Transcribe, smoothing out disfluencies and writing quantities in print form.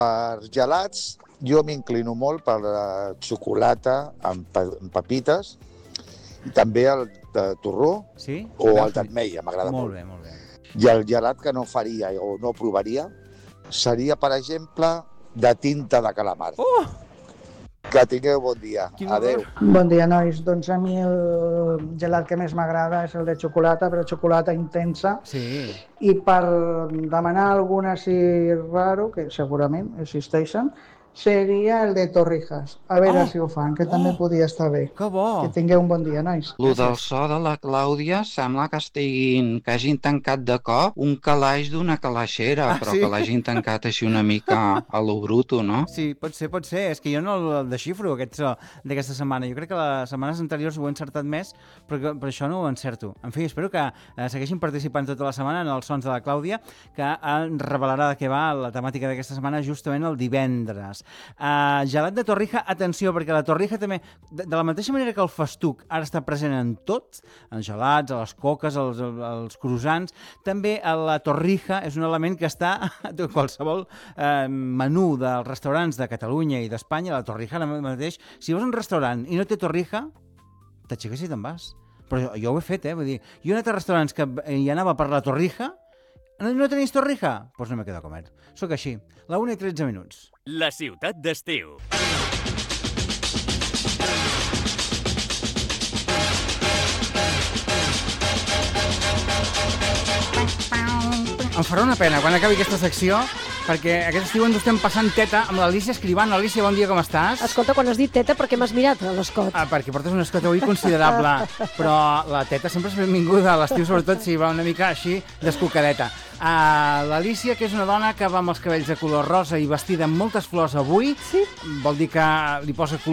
Per gelats, jo m'inclino molt per la xocolata amb pepites i també el de torró o el d'ametlla, m'agrada molt. Molt bé, molt bé. I el gelat que no faria o no provaria seria, per exemple, de tinta de calamar. Que tingueu bon dia. Adéu. Bon dia, nois. Doncs a mi el gelat que més m'agrada és el de xocolata, però xocolata intensa. Sí. I per demanar alguna així raro, que segurament existeixen, seria el de Torrijas. A veure si ho fan, que també podia estar bé. Que bo! Que tingueu un bon dia, nois. Lo del so de la Clàudia sembla que hagin tancat de cop un calaix d'una calaixera, però que l'hagin tancat així una mica a lo bruto, no? Sí, pot ser. És que jo no el desxifro, aquest so d'aquesta setmana. Jo crec que les setmanes anteriors ho he encertat més, però per això no ho encerto. En fi, espero que segueixin participant tota la setmana en els sons de la Clàudia, que revelarà de què va la temàtica d'aquesta setmana justament el divendres. Gelat de Torrija, atenció, perquè la Torrija també, de la mateixa manera que el festuc ara està present en tot, en gelats, a les coques, als croissants, també la Torrija és un element que està a qualsevol menú dels restaurants de Catalunya i d'Espanya. La Torrija ara mateix, si vas a un restaurant i no té Torrija, t'aixeques i te'n vas. Però jo ho he fet, vull dir, jo he anat a restaurants que hi anava per la Torrija. No tenéis Torrija? Doncs no me quedo a comer. Soc així. La 1:13. La ciutat d'estiu. Em farà una pena quan acabi aquesta secció, perquè aquest estiu ens ho estem passant teta amb l'Alícia Escribano. Alícia, bon dia, com estàs? Escolta, quan has dit teta, per què m'has mirat a l'escot? Perquè portes un escot avui considerable, però la teta sempre és benvinguda a l'estiu, sobretot si va una mica així descocadeta. L'Alícia, que és una dona que va amb els cabells de color rosa i vestida amb moltes flors avui, vol dir que li posa color